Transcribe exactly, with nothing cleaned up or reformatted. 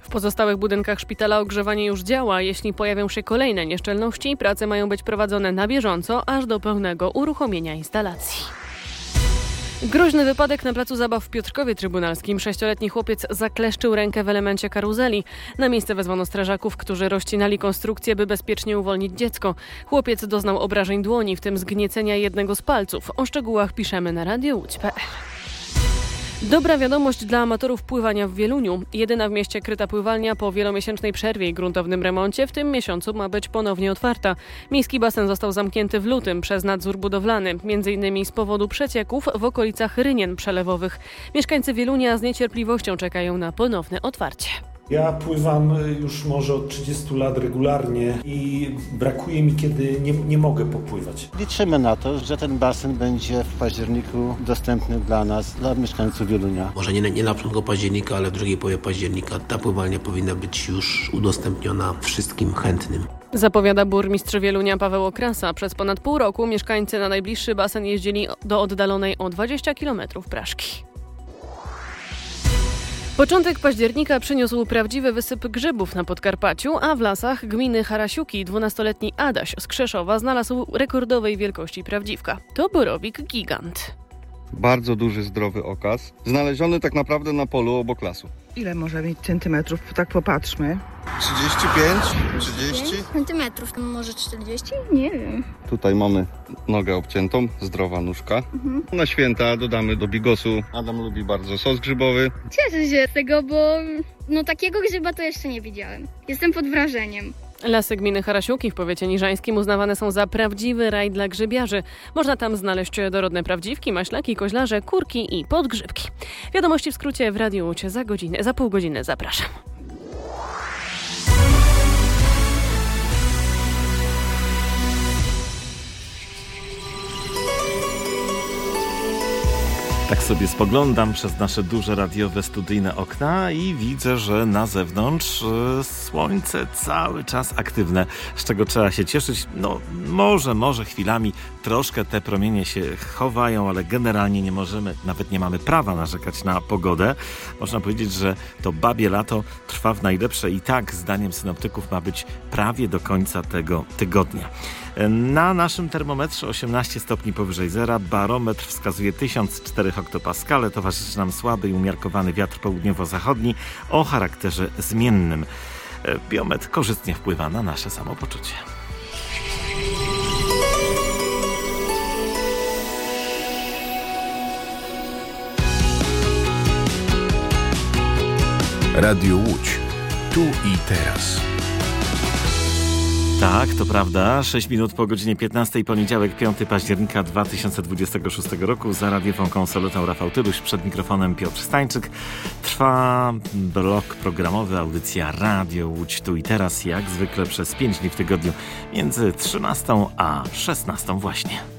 W pozostałych budynkach szpitala ogrzewanie już działa. Jeśli pojawią się kolejne nieszczelności, prace mają być prowadzone na bieżąco, aż do pełnego uruchomienia instalacji. Groźny wypadek na placu zabaw w Piotrkowie Trybunalskim. Sześcioletni chłopiec zakleszczył rękę w elemencie karuzeli. Na miejsce wezwano strażaków, którzy rozcinali konstrukcję, by bezpiecznie uwolnić dziecko. Chłopiec doznał obrażeń dłoni, w tym zgniecenia jednego z palców. O szczegółach piszemy na radio łódź kropka pe el. Dobra wiadomość dla amatorów pływania w Wieluniu. Jedyna w mieście kryta pływalnia po wielomiesięcznej przerwie i gruntownym remoncie w tym miesiącu ma być ponownie otwarta. Miejski basen został zamknięty w lutym przez nadzór budowlany, między innymi z powodu przecieków w okolicach rynien przelewowych. Mieszkańcy Wielunia z niecierpliwością czekają na ponowne otwarcie. Ja pływam już może od trzydziestu lat regularnie i brakuje mi, kiedy nie, nie mogę popływać. Liczymy na to, że ten basen będzie w październiku dostępny dla nas, dla mieszkańców Wielunia. Może nie, nie na początku października, ale w drugiej połowie października ta pływalnia powinna być już udostępniona wszystkim chętnym. Zapowiada burmistrz Wielunia Paweł Okrasa. Przez ponad pół roku mieszkańcy na najbliższy basen jeździli do oddalonej o dwadzieścia kilometrów Praszki. Początek października przyniósł prawdziwy wysyp grzybów na Podkarpaciu, a w lasach gminy Harasiuki dwunastoletni Adaś z Krzeszowa znalazł rekordowej wielkości prawdziwka. To borowik gigant. Bardzo duży, zdrowy okaz. Znaleziony tak naprawdę na polu obok lasu. Ile może mieć centymetrów? Tak popatrzmy. trzydzieści pięć, trzydzieści. Centymetrów, może czterdzieści? Nie wiem. Tutaj mamy nogę obciętą, zdrowa nóżka. Mhm. Na święta dodamy do bigosu. Adam lubi bardzo sos grzybowy. Cieszę się z tego, bo no takiego grzyba to jeszcze nie widziałem. Jestem pod wrażeniem. Lasy gminy Harasiuki w powiecie niżańskim uznawane są za prawdziwy raj dla grzybiarzy. Można tam znaleźć dorodne prawdziwki, maślaki, koźlarze, kurki i podgrzybki. Wiadomości w skrócie w Radiu Łódź za godzinę, za pół godziny zapraszam. Tak sobie spoglądam przez nasze duże radiowe studyjne okna i widzę, że na zewnątrz e, słońce cały czas aktywne, z czego trzeba się cieszyć. No może, może chwilami troszkę te promienie się chowają, ale generalnie nie możemy, nawet nie mamy prawa narzekać na pogodę. Można powiedzieć, że to babie lato trwa w najlepsze i tak, zdaniem synoptyków, ma być prawie do końca tego tygodnia. Na naszym termometrze osiemnaście stopni powyżej zera, barometr wskazuje tysiąc cztery hektopaskale, towarzyszy nam słaby i umiarkowany wiatr południowo-zachodni o charakterze zmiennym. Biometr korzystnie wpływa na nasze samopoczucie. Radio Łódź. Tu i teraz. Tak, to prawda. sześć minut po godzinie piętnastej, poniedziałek, piątego października dwa tysiące dwudziestego szóstego roku. Za radiową konsoletą Rafał Tyluś, przed mikrofonem Piotr Stańczyk. Trwa blok programowy, audycja Radio Łódź Tu i Teraz, jak zwykle przez pięć dni w tygodniu, między trzynastą a szesnastą właśnie.